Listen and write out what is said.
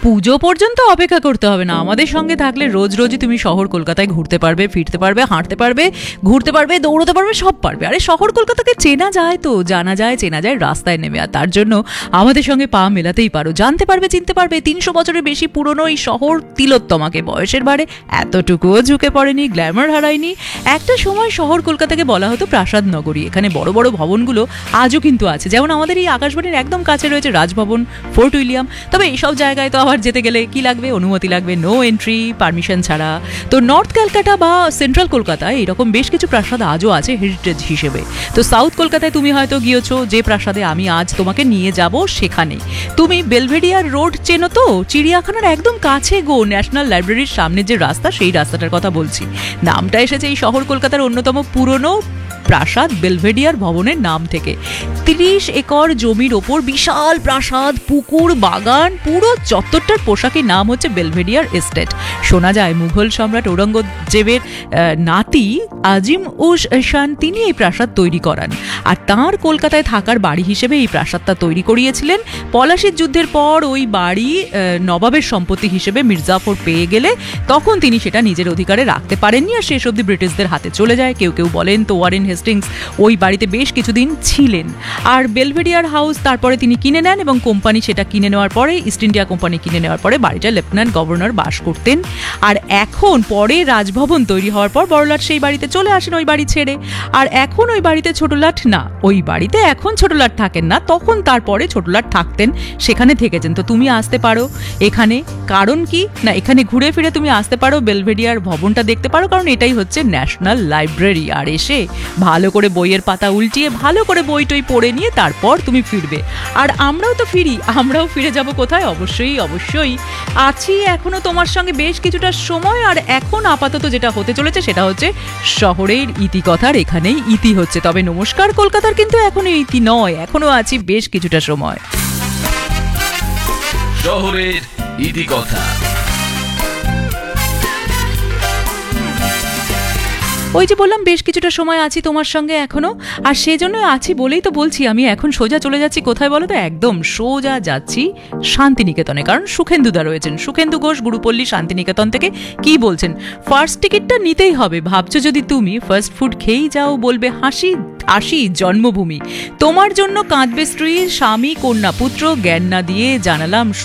পুজো পর্যন্ত অপেক্ষা করতে হবে না, আমাদের সঙ্গে থাকলে রোজ রোজই তুমি শহর কলকাতায় ঘুরতে পারবে, ফিরতে পারবে, হাঁটতে পারবে, ঘুরতে পারবে, দৌড়তে পারবে, সব পারবে। আরে শহর কলকাতাকে চেনা যায় তো, জানা যায়, চেনা যায় রাস্তায় নেমে। আর তার জন্য আমাদের সঙ্গে পা মেলাতেই পারো, জানতে পারবে, চিনতে পারবে 300 বছরের বেশি পুরনো এই শহর তিলোত্তমাকে। বয়সের ভারে এতটুকুও ঝুঁকে পড়েনি, গ্ল্যামার হারায়নি। একটা সময় শহর কলকাতাকে বলা হতো প্রাসাদ নগরী। এখানে বড় বড় ভবনগুলো আজও কিন্তু আছে, যেমন আমাদের এই আকাশবাণীর একদম কাছে রয়েছে রাজভবন, ফোর্ট উইলিয়াম। তবে এইসব জায়গায় তো আবার যেতে গেলে কি লাগবে? অনুমতি লাগবে, নো এন্ট্রি, পারমিশন ছাড়া। তো নর্থ ক্যালকাটা বা সেন্ট্রাল কলকাতায় এরকম বেশ কিছু প্রাসাদ আজও আছে হেরিটেজ হিসেবে। তো সাউথ কলকাতায় তুমি হয়তো গিয়েছো, যে প্রাসাদে আমি আজ তোমাকে নিয়ে যাব সেখানে। তুমি বেলভেডিয়ার রোড চেনো তো? চিড়িয়াখানার একদম কাছে গো, ন্যাশনাল লাইব্রেরির সামনে যে রাস্তা, সেই রাস্তাটার কথা বলছি। নামটা এসেছে এই শহর কলকাতার অন্যতম পুরনো প্রাসাদ বেলভেডিয়ার ভবনের নাম থেকে। 30 একর জমির ওপর বিশাল প্রাসাদ, পুকুর, বাগান, পুরো চত্বরটার পোশাকের নাম হচ্ছে বেলভেডিয়ার এস্টেট। শোনা যায় মুঘল সম্রাট ঔরঙ্গজেবের নাতি আজিম উস শান তিনি এই প্রাসাদ তৈরি করান, আর তাঁর কলকাতায় থাকার বাড়ি হিসেবে এই প্রাসাদটা তৈরি করিয়েছিলেন। পলাশির যুদ্ধের পর ওই বাড়ি নবাবের সম্পত্তি হিসেবে মির্জাফর পেয়ে গেলে তখন তিনি সেটা নিজের অধিকারে রাখতে পারেননি, আর শেষ অবধি ব্রিটিশদের হাতে চলে যায়। কেউ কেউ বলেন তো ওয়ারেন হেস্টিংস ওই বাড়িতে বেশ কিছুদিন ছিলেন। আর বেলভেডিয়ার হাউস তারপরে তিনি কিনে নেন, এবং কোম্পানি সেটা কিনে নেওয়ার পরে, ইস্ট ইন্ডিয়া কোম্পানি কিনে নেওয়ার পরে বাড়িটা লেফটেন্যান্ট গভর্নর বাস করতেন। আর এখন পরে রাজভবন তৈরি হওয়ার পর বড়লাট সেই বাড়িতে চলে আসেন ওই বাড়ি ছেড়ে। আর এখন ওই বাড়িতে ছোটলাট না, ওই বাড়িতে এখন ছোটলাট থাকেন না, তখন তারপরে ছোটলাট থাকতেন, সেখানে থেকেছেন। তো তুমি আসতে পারো এখানে, কারণ কি না এখানে ঘুরে ফিরে তুমি আসতে পারো, বেলভেডিয়ার ভবনটা দেখতে পারো, কারণ এটাই হচ্ছে ন্যাশনাল লাইব্রেরি। আর এসে ভালো করে বইয়ের পাতা উল্টিয়ে ভালো করে বই টই পড়ে নিয়ে তারপর তুমি ফিরবে। আর আমরাও তো ফিরি, আমরাও ফিরে যাব কোথায়? অবশ্যই অবশ্যই আছি এখনো তোমার সঙ্গে বেশ কিছুটা সময়। আর এখন আপাতত যেটা হতে চলেছে সেটা হচ্ছে শহরের ইতিকথার এখানেই ইতি হচ্ছে। তবে নমস্কার কলকাতার কিন্তু এখনো ইতি নয়, এখনো আছি বেশ কিছুটা সময়। শহরের ইতিকথা। ওই যে বললাম বেশ কিছুটা সময় আছি তোমার সঙ্গে এখনো, আর সেই জন্য আছি বলেই তো বলছি আমি এখন সোজা চলে যাচ্ছি কোথায় বলো তো? একদম সোজা যাচ্ছি শান্তিনিকেতনে, কারণ সুখেন্দুদা রয়েছেন, সুখেন্দু ঘোষ, গুরুপল্লী শান্তিনিকেতন থেকে। কি বলছেন? ফার্স্ট টিকিটটা নিতেই হবে। ভাবছো যদি তুমি ফার্স্ট ফুড খেয়েই যাও, বলবে হাসি আসি জন্মভূমি, তোমার জন্য কাঁদবে স্ত্রী, স্বামী, কন্যা, পুত্র, জ্ঞান না দিয়ে জানালাম